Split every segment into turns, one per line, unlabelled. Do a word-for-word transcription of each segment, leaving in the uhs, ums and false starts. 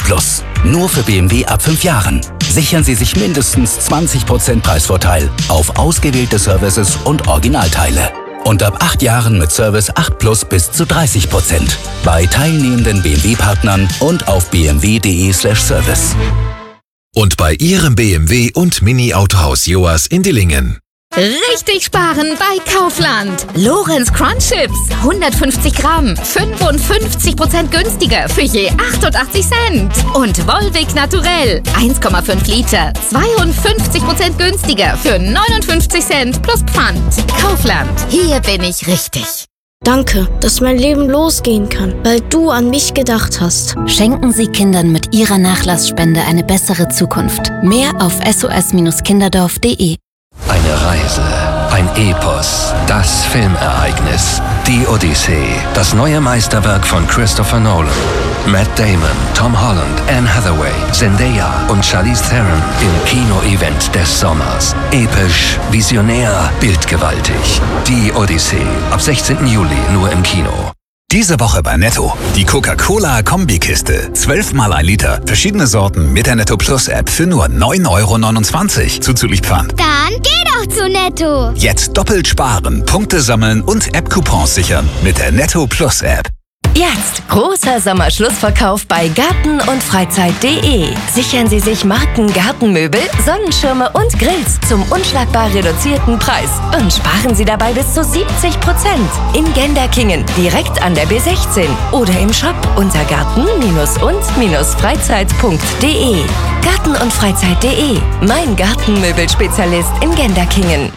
Plus. Nur für B M W ab fünf Jahren. Sichern Sie sich mindestens zwanzig Prozent Preisvorteil auf ausgewählte Services und Originalteile. Und ab acht Jahren mit Service acht Plus bis zu dreißig Prozent. Bei teilnehmenden B M W-Partnern und auf b m w punkt d e slash service.
Und bei Ihrem B M W und Mini-Autohaus Joas in Dillingen.
Richtig sparen bei Kaufland. Lorenz Crunch Chips, hundertfünfzig Gramm, fünfundfünfzig Prozent günstiger für je achtundachtzig Cent. Und Volvic Naturell, eins Komma fünf Liter, zweiundfünfzig Prozent günstiger für neunundfünfzig Cent plus Pfand. Kaufland, hier bin ich richtig.
Danke, dass mein Leben losgehen kann, weil du an mich gedacht hast.
Schenken Sie Kindern mit Ihrer Nachlassspende eine bessere Zukunft. Mehr auf s o s kinderdorf punkt d e.
Eine Reise, ein Epos, das Filmereignis, die Odyssee, das neue Meisterwerk von Christopher Nolan. Matt Damon, Tom Holland, Anne Hathaway, Zendaya und Charlize Theron im Kino-Event des Sommers. Episch, visionär, bildgewaltig. Die Odyssee, ab sechzehnten Juli nur im Kino.
Diese Woche bei Netto. Die Coca-Cola-Kombikiste. zwölf mal ein Liter. Verschiedene Sorten mit der Netto Plus App für nur neun Euro neunundzwanzig. Zuzüglich Pfand.
Dann geh doch zu Netto.
Jetzt doppelt sparen, Punkte sammeln und App-Coupons sichern mit der Netto Plus App.
Jetzt großer Sommerschlussverkauf bei Garten und Freizeit punkt d e. Sichern Sie sich Marken Gartenmöbel, Sonnenschirme und Grills zum unschlagbar reduzierten Preis und sparen Sie dabei bis zu siebzig Prozent. In Genderkingen, direkt an der B sechzehn oder im Shop unter garten und freizeit punkt d e. Garten und Freizeit punkt d e, mein Gartenmöbelspezialist in Genderkingen.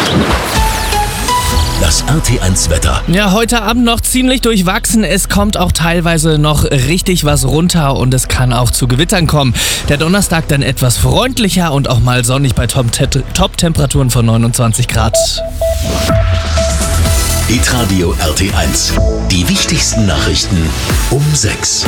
Das R T eins Wetter.
Ja, heute Abend noch ziemlich durchwachsen. Es kommt auch teilweise noch richtig was runter und es kann auch zu Gewittern kommen. Der Donnerstag dann etwas freundlicher und auch mal sonnig bei Top-Temperaturen von neunundzwanzig Grad.
Hitradio R T eins. Die wichtigsten Nachrichten um sechs.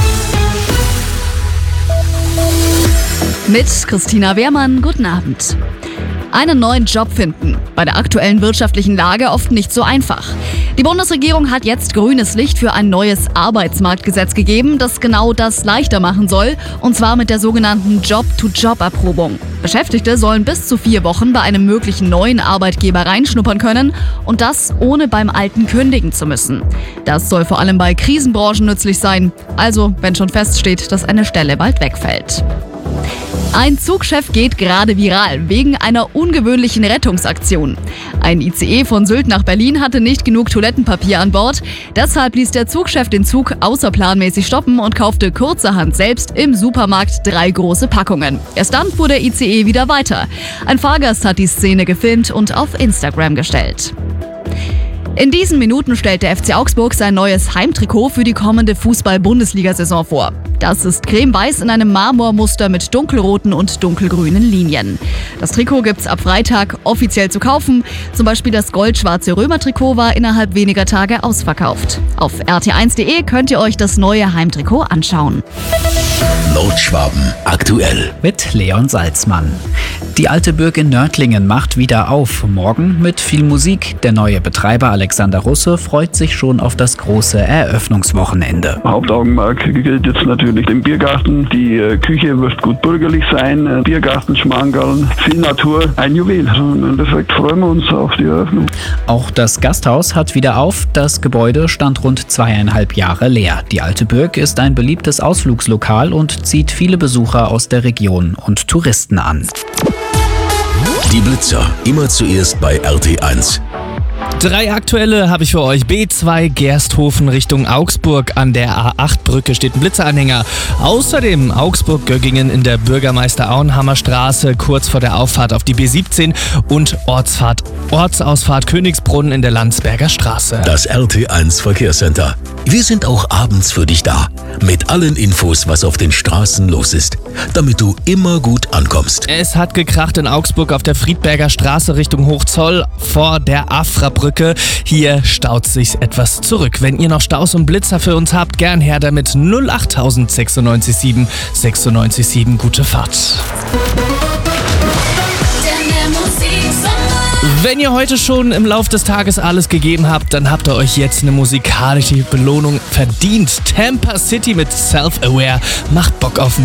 Mit Christina Wehrmann, guten Abend. Einen neuen Job finden. Bei der aktuellen wirtschaftlichen Lage oft nicht so einfach. Die Bundesregierung hat jetzt grünes Licht für ein neues Arbeitsmarktgesetz gegeben, das genau das leichter machen soll, und zwar mit der sogenannten Job-to-Job-Erprobung. Beschäftigte sollen bis zu vier Wochen bei einem möglichen neuen Arbeitgeber reinschnuppern können und das ohne beim alten kündigen zu müssen. Das soll vor allem bei Krisenbranchen nützlich sein, also wenn schon feststeht, dass eine Stelle bald wegfällt. Ein Zugchef geht gerade viral wegen einer ungewöhnlichen Rettungsaktion. Ein I C E von Sylt nach Berlin hatte nicht genug Toilettenpapier an Bord. Deshalb ließ der Zugchef den Zug außerplanmäßig stoppen und kaufte kurzerhand selbst im Supermarkt drei große Packungen. Erst dann fuhr der I C E wieder weiter. Ein Fahrgast hat die Szene gefilmt und auf Instagram gestellt. In diesen Minuten stellt der F C Augsburg sein neues Heimtrikot für die kommende Fußball-Bundesliga-Saison vor. Das ist cremeweiß in einem Marmormuster mit dunkelroten und dunkelgrünen Linien. Das Trikot gibt's ab Freitag offiziell zu kaufen. Zum Beispiel das goldschwarze Römer-Trikot war innerhalb weniger Tage ausverkauft. Auf r t eins punkt d e könnt ihr euch das neue Heimtrikot anschauen.
Nordschwaben aktuell.
Mit Leon Salzmann. Die alte Burg in Nördlingen macht wieder auf. Morgen mit viel Musik. Der neue Betreiber Alexander Russe freut sich schon auf das große Eröffnungswochenende.
Hauptaugenmerk gilt jetzt natürlich dem Biergarten. Die äh, Küche wird gut bürgerlich sein. Äh, Biergarten, Schmankerln, viel Natur, ein Juwel. Also im Endeffekt freuen wir uns auf die Eröffnung.
Auch das Gasthaus hat wieder auf. Das Gebäude stand rund zweieinhalb Jahre leer. Die alte Burg ist ein beliebtes Ausflugslokal und zieht viele Besucher aus der Region und Touristen an.
Die Blitzer, immer zuerst bei R T eins.
Drei aktuelle habe ich für euch. B zwei Gersthofen Richtung Augsburg. An der A acht Brücke steht ein Blitzeranhänger. Außerdem Augsburg-Göggingen in der Bürgermeister-Auenhammer Straße, kurz vor der Auffahrt auf die B siebzehn und Ortsfahrt, Ortsausfahrt Königsbrunn in der Landsberger Straße.
Das R T eins Verkehrscenter. Wir sind auch abends für dich da. Mit allen Infos, was auf den Straßen los ist. Damit du immer gut ankommst.
Es hat gekracht in Augsburg auf der Friedberger Straße Richtung Hochzoll vor der Afra-Brücke. Hier staut sich's etwas zurück. Wenn ihr noch Staus und Blitzer für uns habt, gern her damit. null acht sechs neun sieben sechs neun sieben. Gute Fahrt. Wenn ihr heute schon im Lauf des Tages alles gegeben habt, dann habt ihr euch jetzt eine musikalische Belohnung verdient. Tampa City mit Self-Aware macht Bock auf